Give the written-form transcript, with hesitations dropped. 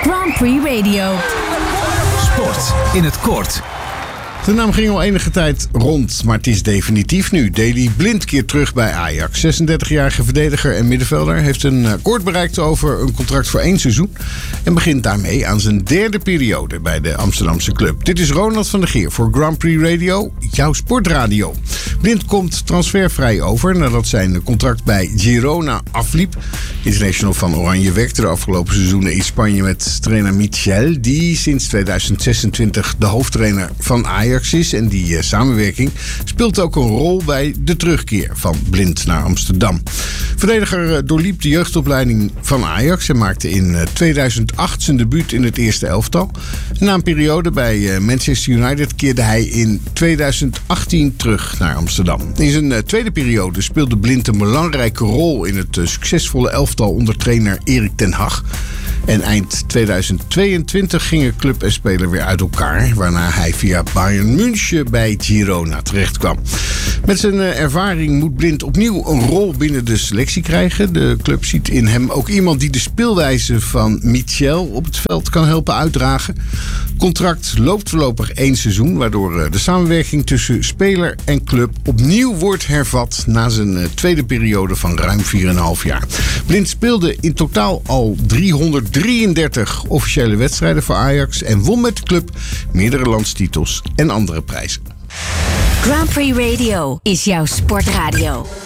Grand Prix Radio. Sport in het kort. De naam ging al enige tijd rond, maar het is definitief nu. Daley Blind keert terug bij Ajax. 36-jarige verdediger en middenvelder heeft een akkoord bereikt over een contract voor 1 seizoen. En begint daarmee aan zijn 3e periode bij de Amsterdamse club. Dit is Ronald van der Geer voor Grand Prix Radio, jouw sportradio. Blind komt transfervrij over nadat zijn contract bij Girona afliep. International van Oranje werkte de afgelopen seizoenen in Spanje met trainer Michel, die sinds 2026 de hoofdtrainer van Ajax is. En die samenwerking speelt ook een rol bij de terugkeer van Blind naar Amsterdam. Verdediger doorliep de jeugdopleiding van Ajax en maakte in 2008 zijn debuut in het eerste elftal. Na een periode bij Manchester United keerde hij in 2018 terug naar Amsterdam. In zijn tweede periode speelde Blind een belangrijke rol in het succesvolle elftal onder trainer Erik ten Hag. En eind 2022 gingen club en speler weer uit elkaar, waarna hij via Bayern München bij Girona terechtkwam. Met zijn ervaring moet Blind opnieuw een rol binnen de selectie krijgen. De club ziet in hem ook iemand die de speelwijze van Michel op het veld kan helpen uitdragen. Contract loopt voorlopig 1 seizoen, waardoor de samenwerking tussen speler en club opnieuw wordt hervat na zijn tweede periode van ruim 4,5 jaar. Blind speelde in totaal al 333 officiële wedstrijden voor Ajax en won met de club meerdere landstitels en andere prijzen. Grand Prix Radio is jouw sportradio.